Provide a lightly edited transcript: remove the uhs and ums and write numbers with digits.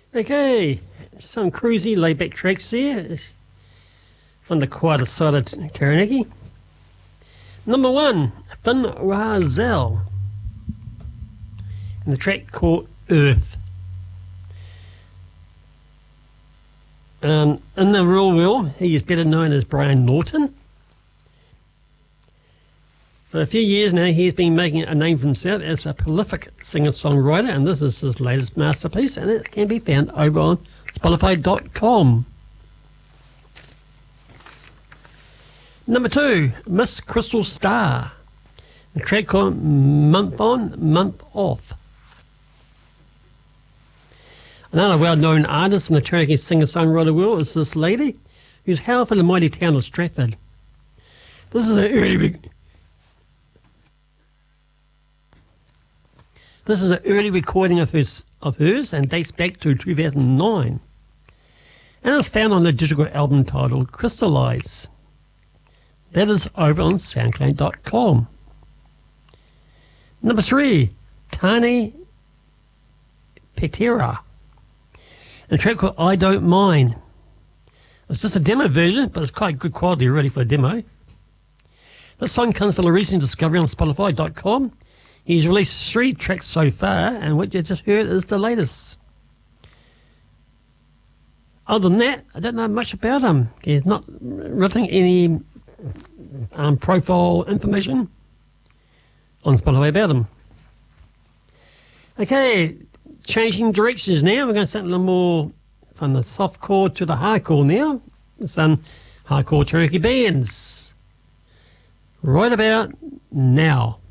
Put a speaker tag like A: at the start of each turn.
A: Okay, some cruisy laid-back tracks there from the quieter side of Taranaki. Number 1, Finn Razel, and the track called Earth. In the real world, he is better known as Brian Norton. For a few years now, he has been making a name for himself as a prolific singer-songwriter, and this is his latest masterpiece, and it can be found over on Spotify.com. Number 2, Miss Crystal Starr, a track called Month On, Month Off. Another well-known artist in the Taranaki singer-songwriter world is this lady, who's hailed from the mighty town of Stratford. This is an early recording of hers and dates back to 2009. And it's found on the digital album titled Crystallize. That is over on SoundCloud.com. Number 3, Tani Petera, a track called I Don't Mind. It's just a demo version, but it's quite good quality already for a demo. This song comes from a recent discovery on Spotify.com. He's released 3 tracks so far, and what you just heard is the latest. Other than that, I don't know much about him. He's not written any profile information on Spotify about him. Okay, changing directions now. We're going to start a little more from the softcore to the hardcore now. Some hardcore Taranaki bands. Right about now.